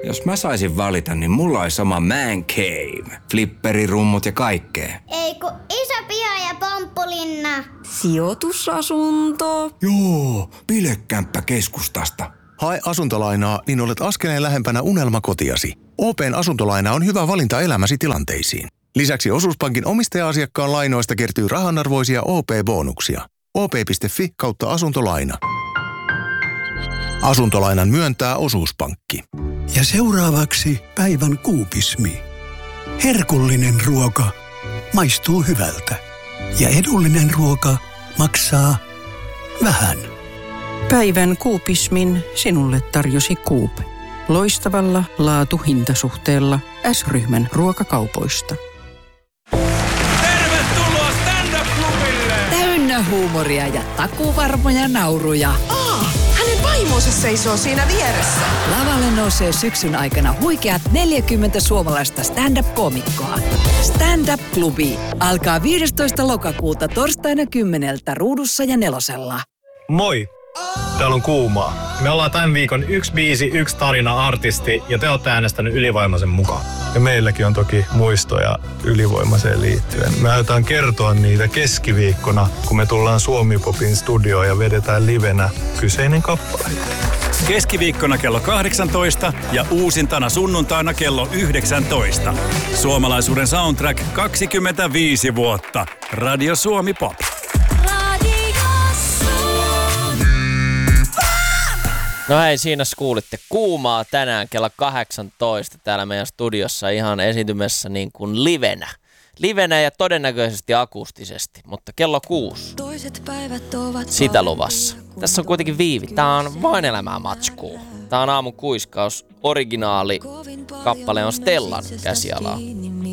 Jos mä saisin valita, niin mulla olisi sama man cave. Flipperirummut ja kaikkea. Ei kun iso piha ja pomppulinna. Sijoitusasunto. Joo, bilekämppä keskustasta. Hae asuntolainaa, niin olet askeleen lähempänä unelmakotiasi. OP:n asuntolaina on hyvä valinta elämäsi tilanteisiin. Lisäksi Osuuspankin omistaja-asiakkaan lainoista kertyy rahanarvoisia OP-bonuksia. op.fi/asuntolaina. Asuntolainan myöntää Osuuspankki. Ja seuraavaksi päivän kuupismi. Herkullinen ruoka maistuu hyvältä. Ja edullinen ruoka maksaa vähän. Päivän kuupismin sinulle tarjosi Coop. Loistavalla laatu-hintasuhteella S-ryhmän ruokakaupoista. Tervetuloa stand-up-klubille! Täynnä huumoria ja takuvarmoja nauruja. Hänen vaimonsa seisoo siinä vieressä. Lavalle nousee syksyn aikana huikeat 40 suomalaista stand-up-koomikkoa. Stand-up-klubi alkaa 15. lokakuuta torstaina 10 Ruudussa ja Nelosella. Moi! Täällä on Kuumaa. Me ollaan tämän viikon yksi biisi, yksi tarina artisti ja te olette äänestänyt Ylivoimaisen mukaan. Ja meilläkin on toki muistoja Ylivoimaiseen liittyen. Me aiotaan kertoa niitä keskiviikkona, kun me tullaan Suomi-popin studioon ja vedetään livenä kyseinen kappale. Keskiviikkona kello 18 ja uusintana sunnuntaina kello 19. Suomalaisuuden soundtrack 25 vuotta. Radio Suomi Pop. No hei, siinä kuulitte Kuumaa tänään kello 18 täällä meidän studiossa ihan esiintymässä niin kuin livenä. Livenä ja todennäköisesti akustisesti, mutta kello 6. Sitä luvassa. Tässä on kuitenkin viivi. Tää on Vain elämää matskuu. Tää on aamun kuiskaus. Originaali kappale on Stellan käsialaa.